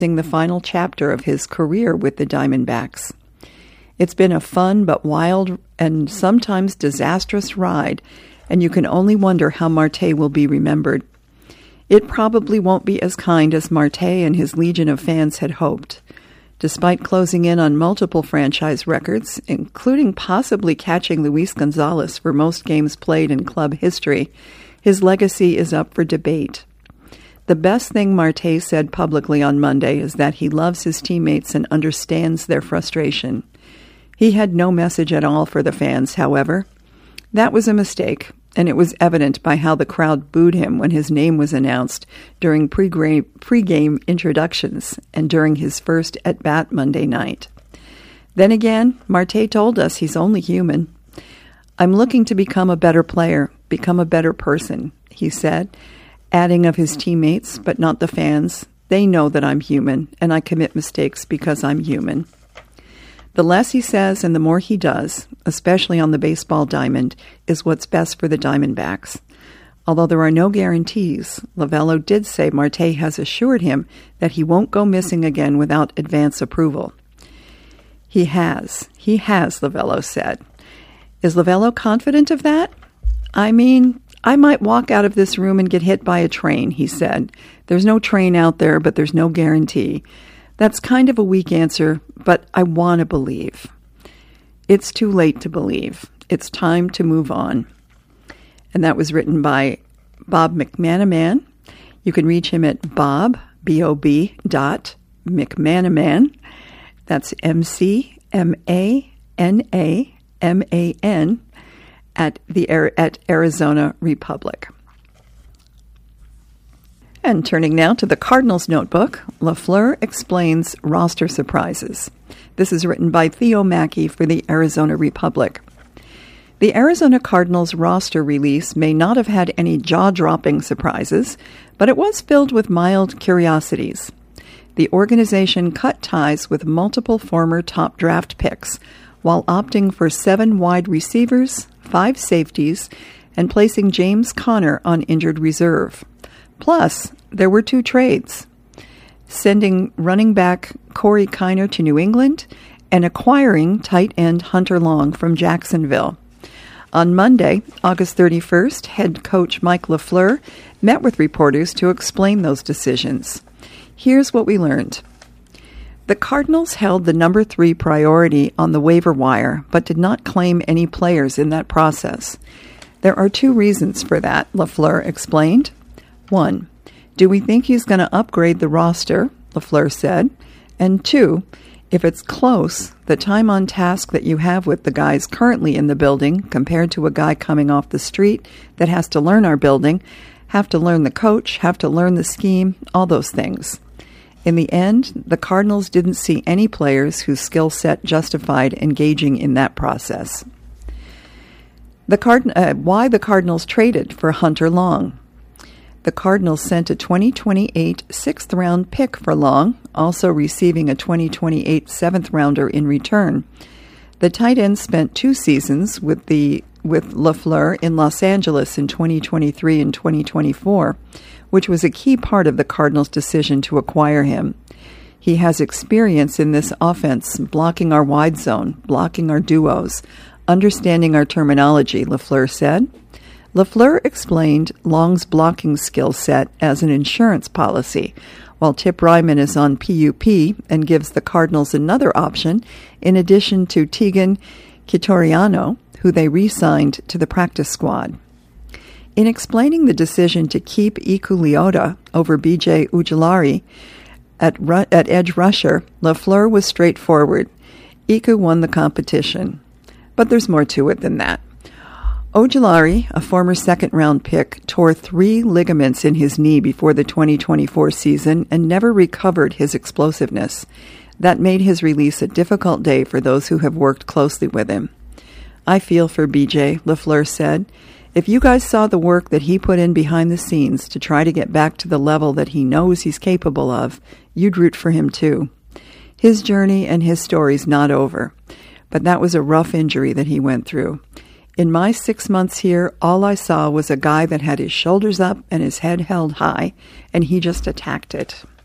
the final chapter of his career with the Diamondbacks. It's been a fun but wild and sometimes disastrous ride, and you can only wonder how Marte will be remembered. It probably won't be as kind as Marte and his legion of fans had hoped. Despite closing in on multiple franchise records, including possibly catching Luis Gonzalez for most games played in club history, his legacy is up for debate. The best thing Marte said publicly on Monday is that he loves his teammates and understands their frustration. He had no message at all for the fans, however. That was a mistake, and it was evident by how the crowd booed him when his name was announced during pre-game introductions and during his first at-bat Monday night. Then again, Marte told us he's only human. "I'm looking to become a better player, become a better person," he said, adding of his teammates, but not the fans. "They know that I'm human, and I commit mistakes because I'm human." The less he says and the more he does, especially on the baseball diamond, is what's best for the Diamondbacks. Although there are no guarantees, Lovullo did say Marte has assured him that he won't go missing again without advance approval. He has, Lovullo said. Is Lovullo confident of that? "I mean, I might walk out of this room and get hit by a train," he said. "There's no train out there, but there's no guarantee. That's kind of a weak answer, but I want to believe." It's too late to believe. It's time to move on. And that was written by Bob McManaman. You can reach him at Bob, B-O-B, McManaman. That's McManaman at Arizona Republic. And turning now to the Cardinals Notebook, LaFleur explains roster surprises. This is written by Theo Mackey for the Arizona Republic. The Arizona Cardinals roster release may not have had any jaw-dropping surprises, but it was filled with mild curiosities. The organization cut ties with multiple former top draft picks, while opting for 7 wide receivers, 5 safeties, and placing James Conner on injured reserve. Plus, there were 2 trades, sending running back Corey Kiner to New England and acquiring tight end Hunter Long from Jacksonville. On Monday, August 31st, head coach Mike LaFleur met with reporters to explain those decisions. Here's what we learned. The Cardinals held the number 3 priority on the waiver wire, but did not claim any players in that process. There are 2 reasons for that, LaFleur explained. 1, do we think he's going to upgrade the roster, LaFleur said. And 2, if it's close, the time on task that you have with the guys currently in the building compared to a guy coming off the street that has to learn our building, have to learn the coach, have to learn the scheme, all those things. In the end, the Cardinals didn't see any players whose skill set justified engaging in that process. Why the Cardinals traded for Hunter Long. The Cardinals sent a 2028 6th-round pick for Long, also receiving a 2028 7th-rounder in return. The tight end spent 2 seasons with LaFleur in Los Angeles in 2023 and 2024, which was a key part of the Cardinals' decision to acquire him. He has experience in this offense, blocking our wide zone, blocking our duos, understanding our terminology, LaFleur said. LaFleur explained Long's blocking skill set as an insurance policy, while Tip Ryman is on PUP and gives the Cardinals another option in addition to Tegan Quitoriano, who they re-signed to the practice squad. In explaining the decision to keep Iku Leota over B.J. Ujulari at edge rusher, LaFleur was straightforward. Iku won the competition. But there's more to it than that. Ojulari, a former 2nd-round pick, tore 3 ligaments in his knee before the 2024 season and never recovered his explosiveness. That made his release a difficult day for those who have worked closely with him. "I feel for BJ," LaFleur said. "If you guys saw the work that he put in behind the scenes to try to get back to the level that he knows he's capable of, you'd root for him too. His journey and his story's not over, but that was a rough injury that he went through. In my 6 months here, all I saw was a guy that had his shoulders up and his head held high, and he just attacked it."